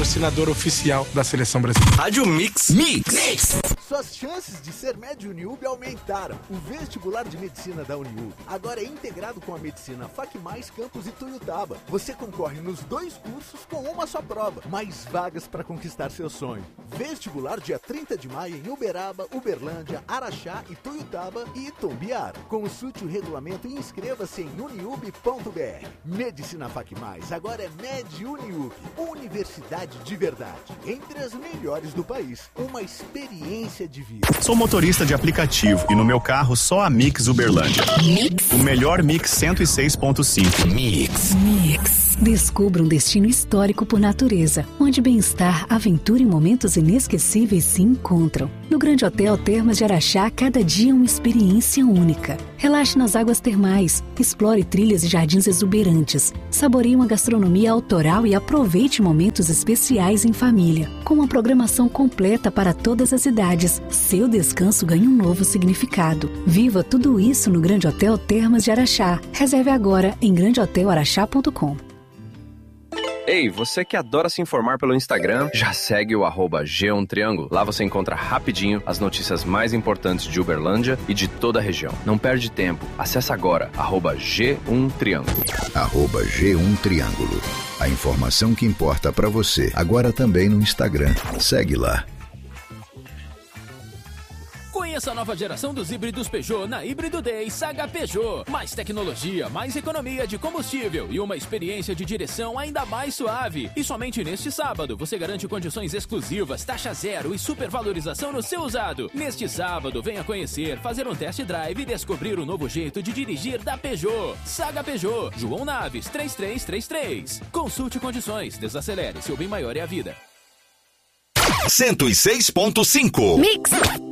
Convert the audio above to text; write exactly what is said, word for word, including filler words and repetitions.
patrocinador oficial da Seleção Brasileira. Rádio Mix. Mix. Mix. Suas chances de ser médio Uniub aumentaram. O vestibular de medicina da Uniub agora é integrado com a medicina FacMais Campus e Tuiutaba. Você concorre nos dois cursos com uma só prova. Mais vagas para conquistar seu sonho. Vestibular dia trinta de maio em Uberaba, Uberlândia, Araxá e Tuiutaba e Itumbiara. Consulte o regulamento e inscreva-se em uniub ponto b r. Medicina FacMais agora é MedUniub, Universidade de verdade. Entre as melhores do país. Uma experiência de vida. Sou motorista de aplicativo e no meu carro só a Mix Uberlândia. Mix. O melhor Mix cento e seis ponto cinco. Mix. Mix. Descubra um destino histórico por natureza, onde bem-estar, aventura e momentos inesquecíveis se encontram. No Grande Hotel Termas de Araxá, cada dia é uma experiência única. Relaxe nas águas termais, explore trilhas e jardins exuberantes, saboreie uma gastronomia autoral e aproveite momentos especiais em família. Com uma programação completa para todas as idades, seu descanso ganha um novo significado. Viva tudo isso no Grande Hotel Termas de Araxá. Reserve agora em grande hotel araxá ponto com. Ei, você que adora se informar pelo Instagram, já segue o arroba G um Triângulo. Lá você encontra rapidinho as notícias mais importantes de Uberlândia e de toda a região. Não perde tempo, acessa agora, arroba G um Triângulo. Arroba G um Triângulo. A informação que importa pra você, agora também no Instagram. Segue lá. Conheça a nova geração dos híbridos Peugeot na Híbrido Day Saga Peugeot. Mais tecnologia, mais economia de combustível e uma experiência de direção ainda mais suave. E somente neste sábado você garante condições exclusivas, taxa zero e supervalorização no seu usado. Neste sábado, venha conhecer, fazer um test drive e descobrir o novo jeito de dirigir da Peugeot. Saga Peugeot, João Naves, três três três três. Consulte condições, desacelere, seu bem maior é a vida. cento e seis ponto cinco. Mix.